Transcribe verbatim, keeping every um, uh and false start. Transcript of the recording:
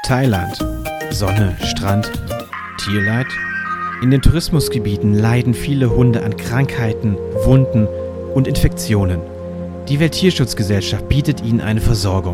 Thailand. Sonne, Strand, Tierleid? In den Tourismusgebieten leiden viele Hunde an Krankheiten, Wunden und Infektionen. Die Welttierschutzgesellschaft bietet ihnen eine Versorgung.